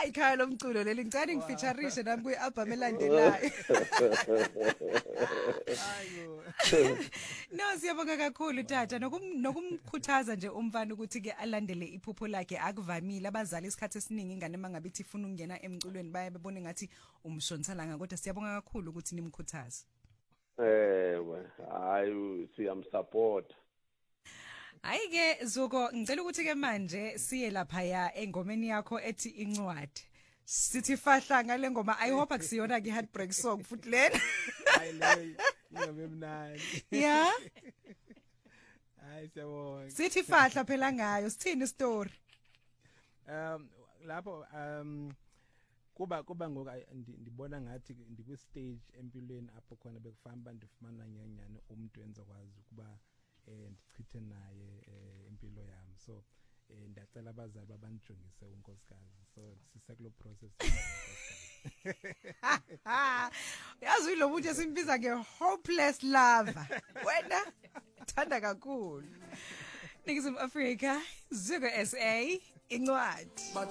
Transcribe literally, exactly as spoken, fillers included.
ikhaya lomculo leli ngicela ngifeatureishe nami kwi-album elandelayo. Ayo. No, siyabonga kakhulu tata nokum nokumkhuthaza nje umfana ukuthi ke alandele iphupho lakhe akuvamile abazali isikhathi esiningi ingane mangabe ithi ifuna ukungena emculweni baye bebone ngathi umshonsalanga kodwa siyabonga kakhulu ukuthi nimkhuthaze. Ewe, hayi siyamsupport. Ayike Zuko ngicela ukuthi ke manje siye lapha ya engomeni yakho ethi incwadi. Sithi fahla ngale ngoma I hope akusiyona ke heartbreak song futhi lena. Hayi leyo ingabe mnandi. Yeah. Hayi siyabonga. Sithi fahla phela ngayo sithini story. Um lapho um kuba kuba ngoku ndibona ngathi ndikwi stage empilweni apho khona bekufamba ndifumana nyanyane umuntu enzokwazi ukuba eh ndichithe naye impilo yami so ndiyacela abazali babanijongise unkosikazi so sisekulo process yazi lo muntu esimbiza nge hopeless lover wena thanda kakhulu Ningizimu Afrika Zuko S A incwadi